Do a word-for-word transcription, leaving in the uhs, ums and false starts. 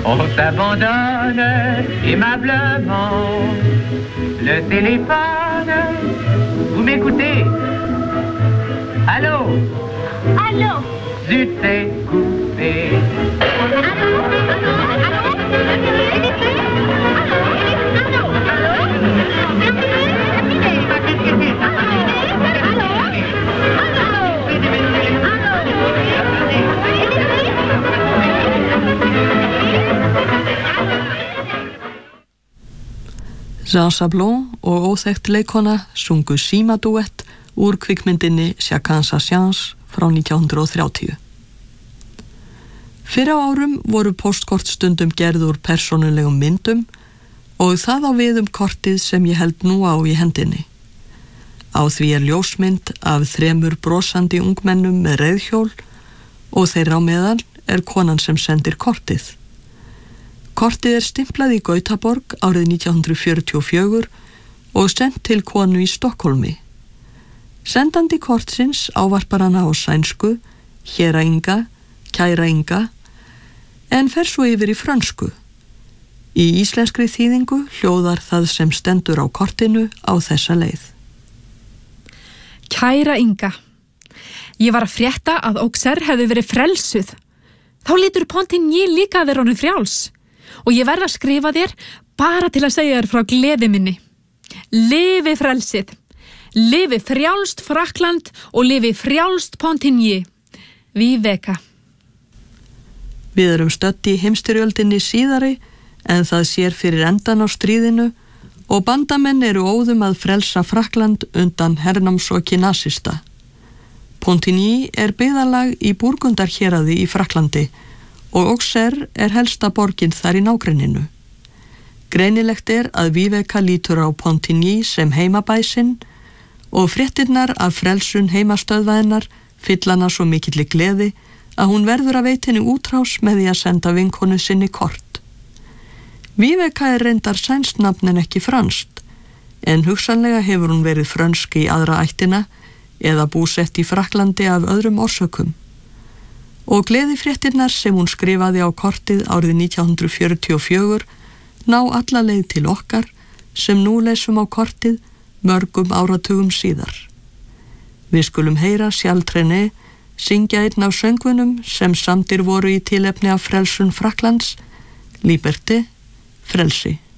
On s'abandonne aimablement. Le téléphone, vous m'écoutez? Allô? Allô? Zut, c'est coupé. Allô? Allô? Jean Sablon og óþekkt leikona sungu símadúett úr kvikmyndinni Chacun sa chance frá nítján hundrað og þrjátíu. Fyrr á árum voru póstkort stundum gerð úr persónulegum myndum og það á við um kortið sem ég held nú á í hendinni. Á því er ljósmynd af þremur brosandi ungmennum með reiðhjól og þeirra á meðal er konan sem sendir kortið. Kortið er stimplað í Gautaborg árið nítján hundrað fjörutíu og fjögur og sent til konu í Stokkólmi. Sendandi kortsins ávarpar hana á sænsku, héra Inga, kæra Inga, en fer svo yfir í frönsku. Í íslenskri þýðingu hljóðar það sem stendur á kortinu á þessa leið. Kæra Inga, ég var að frétta að Auxerre hefði verið frelsuð. Þá lítur Pontigny líka að vera honum frjáls. Og ég verð að skrifa þér bara til að segja þér frá gleði minni. Lifi frelsið, lifi frjálst Frakkland og lifi frjálst Pontigny. Viveka. Við erum stödd í heimstyrjöldinni síðari en það sér fyrir endan á stríðinu og bandamenn eru óðum að frelsa Frakkland undan hernámsoki nasista. Pontigny er byggðarlag í Burgundarhéraði í Frakklandi og Auxerre er helsta borgin þar í nágrenninu. Greinilegt er að Viveka lítur á Pontigny sem heimabæsinn og fréttirnar af frelsun heimastöðvaðinnar fylla hana svo mikilli gleði að hún verður að veita henni útrás með því að senda vinkonu sinni kort. Viveka er reyndar sænskt nafn en ekki franskt, en hugsanlega hefur hún verið frönsk í aðra ættina eða búsett í Frakklandi af öðrum orsökum. Og gleðifréttirnar sem hún skrifaði á kortið árið nítján hundrað fjörutíu og fjögur ná alla leið til okkar sem nú lesum á kortið mörgum áratugum síðar. Við skulum heyra Sjáltrene syngja einn af söngvunum sem samdir voru í tilefni af frelsun Frakklands, Liberté, frelsi.